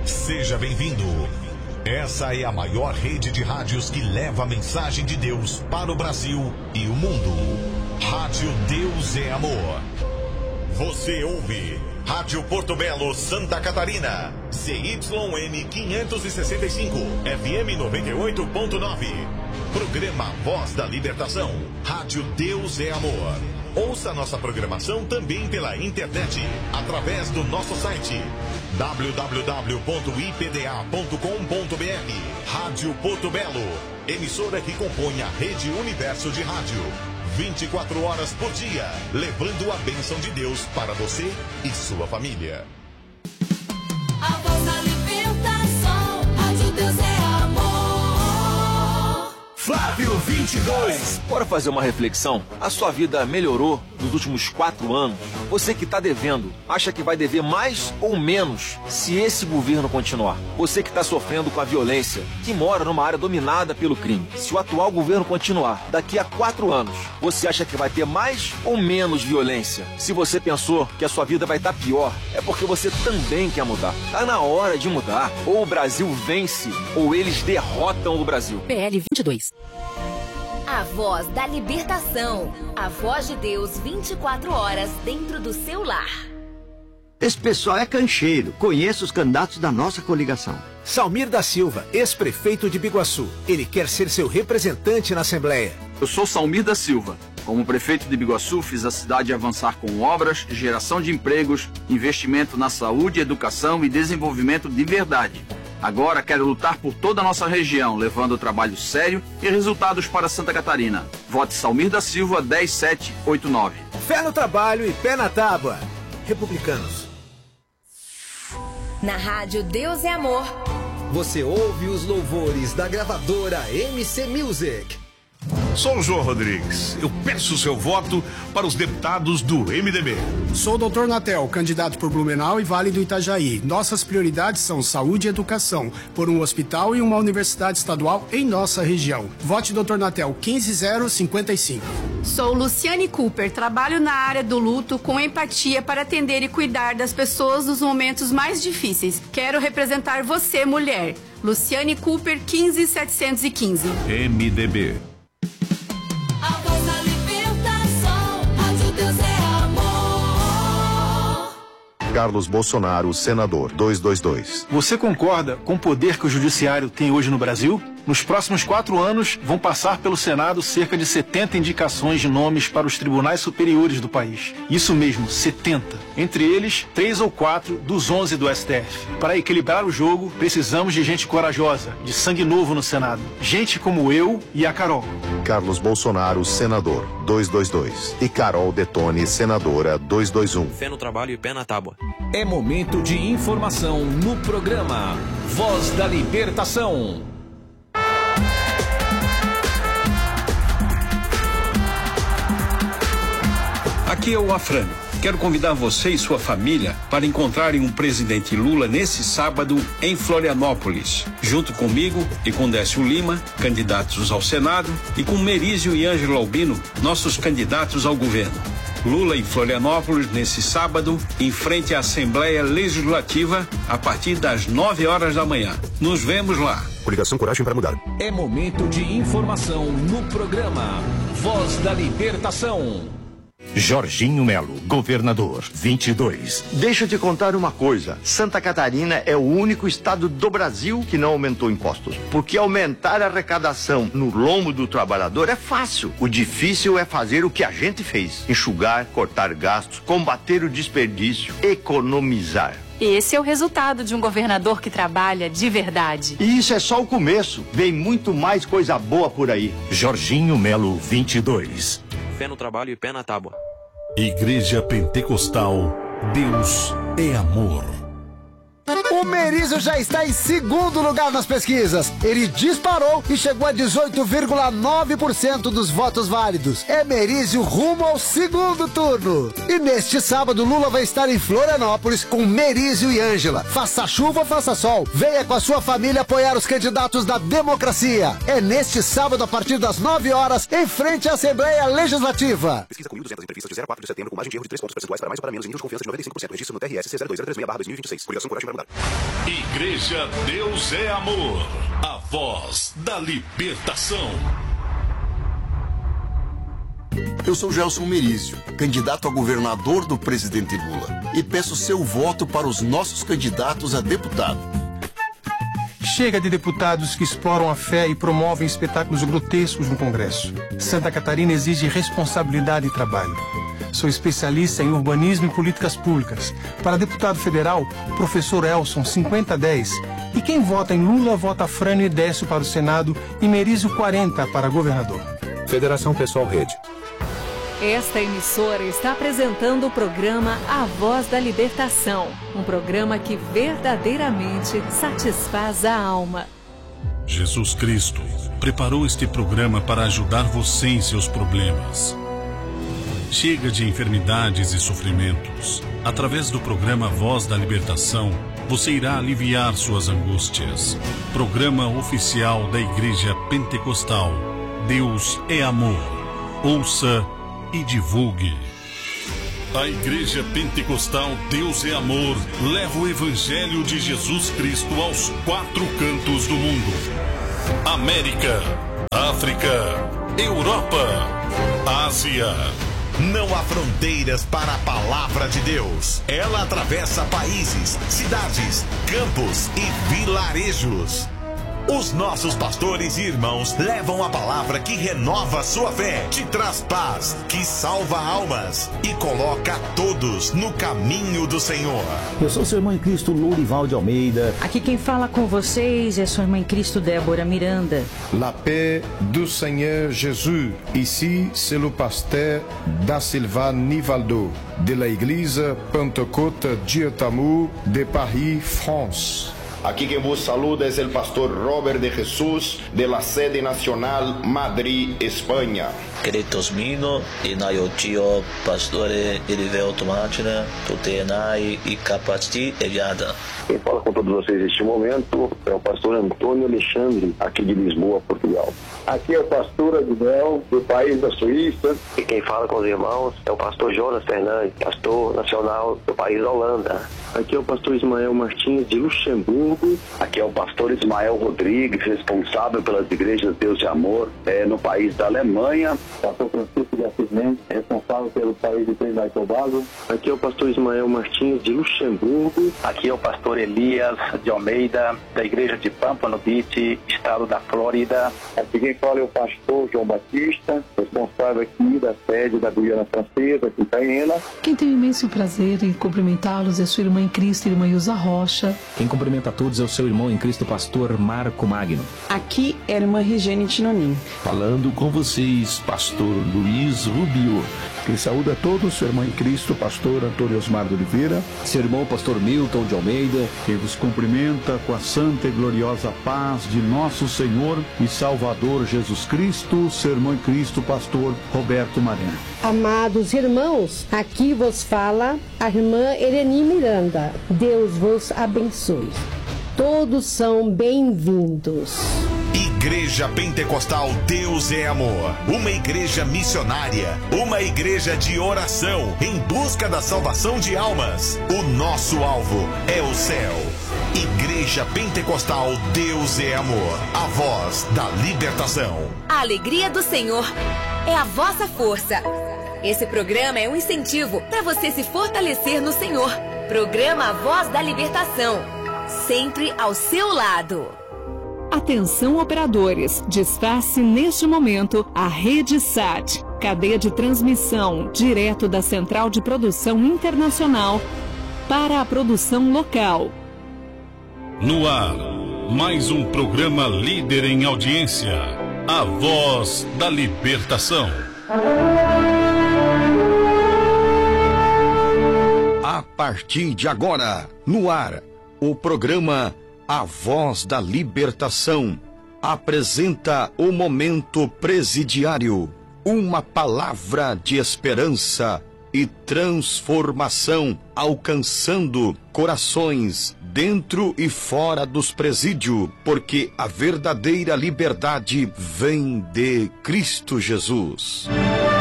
Seja bem-vindo. Essa é a maior rede de rádios que leva a mensagem de Deus para o Brasil e o mundo. Rádio Deus é Amor. Você ouve Rádio Porto Belo, Santa Catarina. CYN 565, FM 98.9. Programa Voz da Libertação. Rádio Deus é Amor. Ouça nossa programação também pela internet, através do nosso site www.ipda.com.br. Rádio Porto Belo, emissora que compõe a Rede Universo de Rádio. 24 horas por dia, levando a bênção de Deus para você e sua família. A voz da libertação, Rádio Deus é Amor. Flávio 22. Bora fazer uma reflexão? A sua vida melhorou nos últimos 4 anos? Você que está devendo, acha que vai dever mais ou menos se esse governo continuar? Você que está sofrendo com a violência, que mora numa área dominada pelo crime, se o atual governo continuar, daqui a 4 anos, você acha que vai ter mais ou menos violência? Se você pensou que a sua vida vai estar pior, é porque você também quer mudar. Tá na hora de mudar. Ou o Brasil vence, ou eles derrotam o Brasil. PL 22. A voz da libertação. A voz de Deus 24 horas dentro do seu lar. Esse pessoal é cancheiro. Conheço os candidatos da nossa coligação. Salmir da Silva, ex-prefeito de Biguaçu. Ele quer ser seu representante na Assembleia. Eu sou Salmir da Silva. Como prefeito de Biguaçu, fiz a cidade avançar com obras, geração de empregos, investimento na saúde, educação e desenvolvimento de verdade. Agora quero lutar por toda a nossa região, levando trabalho sério e resultados para Santa Catarina. Vote Salmir da Silva 10789. Fé no trabalho e pé na tábua. Republicanos. Na Rádio Deus é Amor. Você ouve os louvores da gravadora MC Music. Sou o João Rodrigues. Eu peço o seu voto para os deputados do MDB. Sou o Dr. Natel, candidato por Blumenau e Vale do Itajaí. Nossas prioridades são saúde e educação, por um hospital e uma universidade estadual em nossa região. Vote Dr. Natel 15055. Sou Luciane Cooper, trabalho na área do luto com empatia para atender e cuidar das pessoas nos momentos mais difíceis. Quero representar você, mulher. Luciane Cooper 15715. MDB. A voz da libertação, Rádio Deus é Amor. Carlos Bolsonaro, senador 222. Você concorda com o poder que o judiciário tem hoje no Brasil? Nos próximos 4 anos, vão passar pelo Senado cerca de 70 indicações de nomes para os tribunais superiores do país. Isso mesmo, 70. Entre eles, 3 ou 4 dos 11 do STF. Para equilibrar o jogo, precisamos de gente corajosa, de sangue novo no Senado. Gente como eu e a Carol. Carlos Bolsonaro, senador 222. E Carol Detone, senadora 221. Fé no trabalho e pé na tábua. É momento de informação no programa Voz da Libertação. Aqui é o Afrânio. Quero convidar você e sua família para encontrarem o presidente Lula nesse sábado em Florianópolis, junto comigo e com Décio Lima, candidatos ao Senado, e com Merizio e Ângelo Albino, nossos candidatos ao governo. Lula em Florianópolis nesse sábado, em frente à Assembleia Legislativa, a partir das 9 horas da manhã. Nos vemos lá. Coligação Coragem para Mudar. É momento de informação no programa Voz da Libertação. Jorginho Melo, governador 22. Deixa eu te contar uma coisa. Santa Catarina é o único estado do Brasil que não aumentou impostos. Porque aumentar a arrecadação no lombo do trabalhador é fácil. O difícil é fazer o que a gente fez. Enxugar, cortar gastos, combater o desperdício, economizar. Esse é o resultado de um governador que trabalha de verdade. E isso é só o começo. Vem muito mais coisa boa por aí. Jorginho Melo 22. Fé no trabalho e pé na tábua. Igreja Pentecostal, Deus é Amor. O Merizio já está em segundo lugar nas pesquisas. Ele disparou e chegou a 18,9% dos votos válidos. É Merizio rumo ao segundo turno. E neste sábado, Lula vai estar em Florianópolis com Merizio e Ângela. Faça chuva ou faça sol, venha com a sua família apoiar os candidatos da democracia. É neste sábado, a partir das 9 horas, em frente à Assembleia Legislativa. Pesquisa com 1.200 entrevistas de 04 de setembro, com margem de erro de 3 pontos percentuais para mais ou para menos em nível de confiança de 95%. Registro no TRS C0203/2026. Coligação Coragem para Mudar. Igreja Deus é Amor, a voz da libertação. Eu sou Gelson Merizio, candidato a governador do presidente Lula, e peço seu voto para os nossos candidatos a deputado. Chega de deputados que exploram a fé e promovem espetáculos grotescos no Congresso. Santa Catarina exige responsabilidade e trabalho. Sou especialista em urbanismo e políticas públicas. Para deputado federal, professor Elson, 5010. E quem vota em Lula, vota Frânio e Décio para o Senado e Merizio 40 para governador. Federação Pessoal Rede. Esta emissora está apresentando o programa A Voz da Libertação, um programa que verdadeiramente satisfaz a alma. Jesus Cristo preparou este programa para ajudar você em seus problemas. Chega de enfermidades e sofrimentos. Através do programa Voz da Libertação, você irá aliviar suas angústias. Programa oficial da Igreja Pentecostal. Deus é Amor. Ouça e divulgue. A Igreja Pentecostal Deus é Amor leva o Evangelho de Jesus Cristo aos 4 cantos do mundo: América, África, Europa, Ásia. Não há fronteiras para a palavra de Deus. Ela atravessa países, cidades, campos e vilarejos. Os nossos pastores e irmãos levam a palavra que renova sua fé, te traz paz, que salva almas e coloca a todos no caminho do Senhor. Eu sou seu irmão em Cristo, Lourival de Almeida. Aqui quem fala com vocês é sua irmã em Cristo, Débora Miranda. La paix du Seigneur Jésus. Ici, c'est le pasteur Da Silva Nivaldo, de la Église Pentecôte Dieu-Amour de Paris, France. Aqui quem vos saluda é o pastor Robert de Jesus, de la sede nacional Madrid, Espanha. Queridos mino e na tio pastore Erivelto Martina, tutenai e capaciti eliada. Quem fala com todos vocês neste momento é o pastor Antônio Alexandre, aqui de Lisboa, Portugal. Aqui é o pastor Adibel, do país da Suíça. E quem fala com os irmãos é o pastor Jonas Fernandes, pastor nacional do país da Holanda. Aqui é o pastor Ismael Martins, de Luxemburgo. Aqui é o pastor Ismael Rodrigues, responsável pelas igrejas Deus de Amor no país da Alemanha. Pastor Francisco de Assis Mendes, responsável pelo país de Trinidad e Tobago. Aqui é o pastor Ismael Martins, de Luxemburgo. Aqui é o pastor Elias de Almeida, da igreja de Pampano Beach, estado da Flórida. Aqui quem fala é o pastor João Batista, responsável aqui da sede da Guiana Francesa, aqui em Caiena. Quem tem o imenso prazer em cumprimentá-los é sua irmã em Cristo, irmã Ilza Rocha. Quem cumprimenta a todos é o seu irmão em Cristo, pastor Marco Magno. Aqui é a irmã Regiane Tinonim. Falando com vocês, pastor Luiz Rubio. Quem saúda a todos, seu irmão em Cristo, pastor Antônio Osmar de Oliveira. Seu irmão, pastor Milton de Almeida. Quem vos cumprimenta com a santa e gloriosa paz de nosso Senhor e Salvador Jesus Cristo, seu irmão em Cristo, pastor Roberto Marena. Amados irmãos, aqui vos fala a irmã Ereni Miranda. Deus vos abençoe. Todos são bem-vindos. Igreja Pentecostal Deus é Amor, uma igreja missionária, uma igreja de oração em busca da salvação de almas. O nosso alvo é o céu. Igreja Pentecostal Deus é Amor, a voz da libertação. A alegria do Senhor é a vossa força. Esse programa é um incentivo para você se fortalecer no Senhor. Programa A Voz da Libertação, sempre ao seu lado. Atenção operadores, desface neste momento a Rede SAT, cadeia de transmissão direto da Central de Produção Internacional para a produção local. No ar, mais um programa líder em audiência, A Voz da Libertação. A partir de agora, no ar, o programa A Voz da Libertação apresenta o momento presidiário, uma palavra de esperança e transformação, alcançando corações dentro e fora dos presídios, porque a verdadeira liberdade vem de Cristo Jesus.